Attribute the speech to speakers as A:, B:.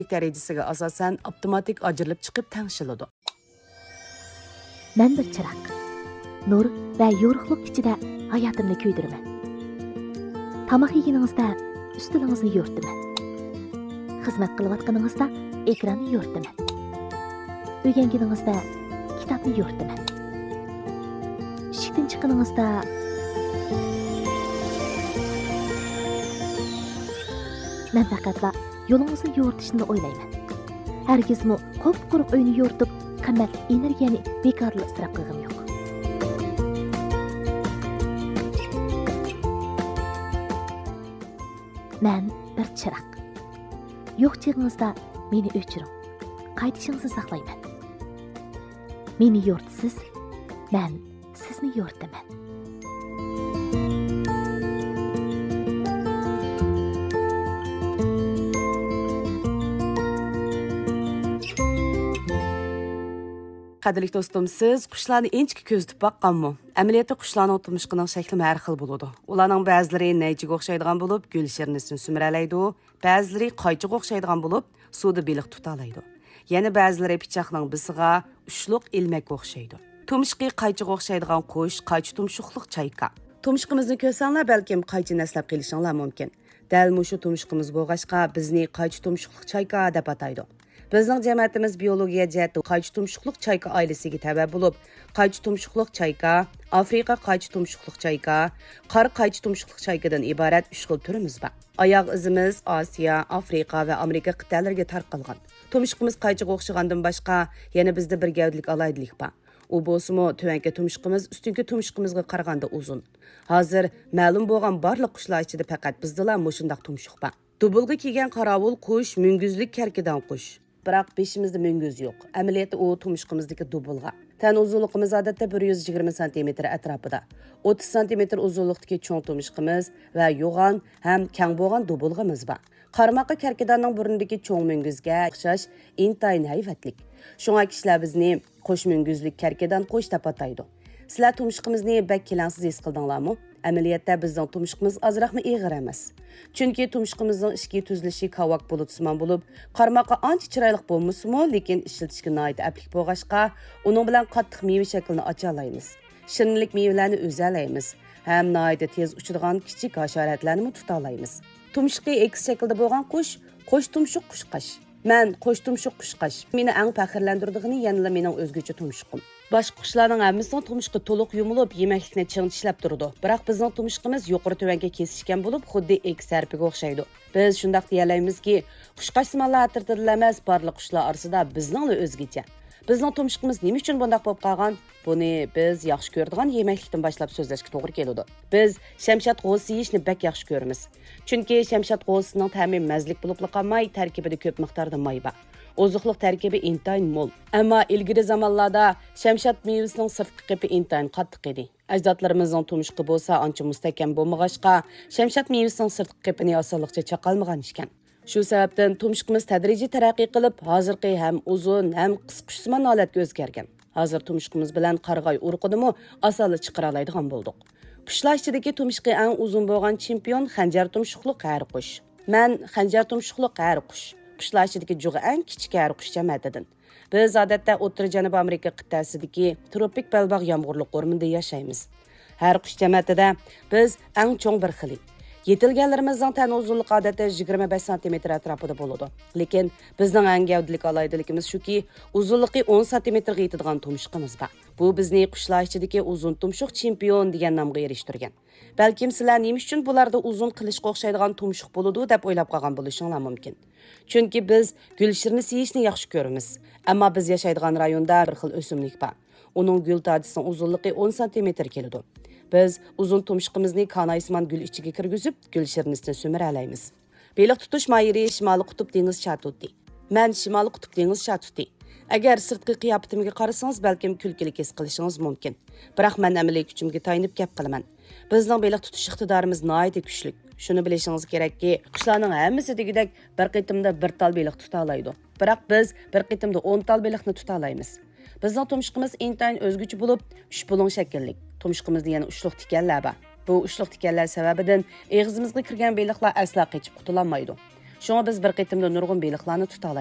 A: darajasiga asosan avtomatik ajralib chiqib tangshiladi.
B: Men bir chiroq. Nur va yorug'lik ichida hayotimni kuydiraman. Tamoq yeganingizda ustilingizni yo'rtaman. Xizmat qilayotganingizda ekranni yo'rtaman. O'rganganingizda kitobni yo'rtaman. Ishdan chiqqaningizda men faqatla yo'lingizni yo'rtishni o'ylayman. Hargizmi qop-quruq uyni yo'rtib, qimmat energiyani bekorli isrof qilgim yo'q. Men bir chiroq. Yo'q chig'ingizda meni o'chiring. Qaytishingizni saqlayman. Meni yo'rtisiz, men sizni yo'rtaman.
A: Qadrli do'stim, siz qushlarni inchki ko'zitib boqqanmi? Amaliyotda qushlarning turmushining shakli har xil bo'ladi. Ularning ba'zilari naychiga o'xshaydigan bo'lib, gul shirnisini sumralaydi, ba'zilari qaychiga o'xshaydigan bo'lib, suvda baliq tutalaydi. Yana ba'zilari pichoqning bisiga, ushluq ilmakka o'xshaydi. Tumshqi qaychiga o'xshaydigan qush, qaychi tumshuqliq chayka. Tumshqimizni ko'rsanglar, balkim qaychi naslab qilishinglar mumkin. Dal mushu tumshqimiz bo'lg'achqa bizni qaychi tumshuqliq chayka deb ataydi. Bizning jamiyatimiz biologiya jihatda qaychi tumshuqliq chayka oilasiga taba bo'lib, qaychi tumshuqliq chayka, Afrika qaychi tumshuqliq chayka, qora qaychi tumshuqliq chaykadan iborat 3 xil turimiz bor. Oyoq izimiz Osiyo, Afrika va Amerika qit'alariga tarqalgan. Tumshuqimiz qaychiga o'xshagandan boshqa yana bizda bir gavdlik alaydilik bor. U bo'lsa-mu tuvanki tumshuqimiz ustunki tumshuqimizga qaraganda uzun. Hozir ma'lum bo'lgan barliq qushlar ichida faqat bizdalar mushundaq tumshuq bor. Dubulga kelgan qorovul qush munguzlik karkidan qush. Biroq beshimizda munguz yo'q. Amaliyotda u tumshuqimizdagi dubulga. Tan uzunligimiz odatda 120 cm atrofida. 30 cm uzunlikdagi cho'ng tumshuqimiz va yo'g'on ham kang bo'lgan dubulg'imiz bor. Qarmoqqa karkidanning burunidagi cho'ng munguzga o'xshash intayin hayvatlik. Shunga kishilar bizni qo'sh munguzlik karkidan qo'sh deb ataydi. Sizlar tumshuqimizni bak kelangsiz his qildinglarmi? Amaliyotda bizning tumshuqimiz ozroqmi ig'ir emas. Chunki tumshuqimizning ichki tuzilishi kavak bulutsimon bo'lib, qarmoqqa ancha chiroyli bo'lmasa-mu, lekin ishlatishga noit aplik bo'lg'achqa, uning bilan qattiq meva shaklini ocha olamiz. Shirinlik mevalarni o'zalaymiz. Ham noit tez uchadigan kichik hasharotlarni tuta olamiz. Tumshuqi X shaklda bo'lgan qush, qo'sh tumshuq qushqash. Men qo'sh tumshuq qushqash. Meni eng faxrlantirdig'ini yanada mening o'zgacha tumshuqim. Boshqa qushlarning hammasining tumshuqi to'liq yumilib, yemaklikni ching tishlab turadi. Biroq bizning tumshuqimiz yuqori tuvanga kesishgan bo'lib, xuddi X harfiga o'xshaydi. Biz shundaq deyalaymiz-ki, qushqashsimonlar atirtirlar emas, barliq qushlar orasida bizninglar o'zgacha. Bizning tumshuqimiz nima uchun bunday bo'lib qolgan? Buni biz yaxshi ko'radigan yemaklikdan boshlab so'zlashga to'g'ri keladi. Biz shamshat g'o'si yeyishni bak yaxshi ko'ramiz. Chunki shamshat g'o'sining ta'mi mazlik bo'lib qolmay, tarkibida ko'p miqdorda may bor. Ozuqliq tarkibi intayin mo'l. Ammo ilgari zamonlarda shamshat mevasining sirtqi qipi intayin qattiq edi. Ajdodlarimizning tumshuqi bo'lsa ancha mustahkam bo'lmag'achqa, shamshat mevasining sirtqi qipini osonlikcha chaqalmagan ekan. Shu sababdan tumshuqimiz tadrijiy taraqqiy qilib, hozirgi ham uzun, ham qisqashsimon holatga o'zgargan. Hozir tumshuqimiz bilan qarg'ay urqidimi osonlik chiqara oladigan bo'ldik. Qushlar ichidagi tumshuqi eng uzun bo'lgan chempion xanjar tumshuqli qari qush. Men xanjar tumshuqli qari qush. Qushlar ichidagi jug'i eng kichik qari qush jamiyatidan. Biz odatda O'rta Janubiy Amerika qit'asidagi tropik balbaq yomg'irli o'rmonda yashaymiz. Har qush jamiyatida biz eng cho'ng bir xili. Yetilganlarimizning tan uzunligi odatda 25 cm atrofida bo'ladi. Lekin bizning eng gavdalik alaydiligimiz shuki, uzunligi 10 cm ga yetadigan tumshuqimiz bor. Bu bizni qushlar ichidagi uzun tumshuq chempion degan nomga erishtirgan. Balkim sizlar nima uchun bularda uzun qilishga o'xshaydigan tumshuq bo'ladi deb o'ylab qolgan bo'lishinglar mumkin. Chunki biz gul shirini yeyishni yaxshi ko'ramiz. Ammo biz yashaydigan rayonda bir xil o'simlik bor. Uning gul tadisining uzunligi 10 cm keladi. Biz uzun tumshuqimizni kanaysimon gul ichiga kirgizib, gul shirinisini so'miralaymiz. Beliq tutish mayiri Shimoliy qutb dengiz shatuti. Men Shimoliy qutb dengiz shatuti. Agar sirtqi qiyofatimga qarasangiz, balkim kulkilik his qilishingiz mumkin. Biroq men amaliy kuchimga tayinib gap qilaman. Bizning beliq tutish iqtidorimiz nihoyat kuchli. Shuni bilishingiz kerakki, qushlarning hammasi degidek bir qitimda bir tal beliq tuta oladi. Biroq biz bir qitimda 10 tal beliqni tuta olamiz. Bizning tumshuqimiz intayin o'zguchi bo'lib, 3 bulung shaklli. Tumshuqimizda yana ushluq tikanlar bor. Bu ushluq tikanlar sababidan og'zimizga kirgan beliqlar asla qochib qutulolmaydi. Şuna biz bir qitimda nurg'un beliqlarni tuta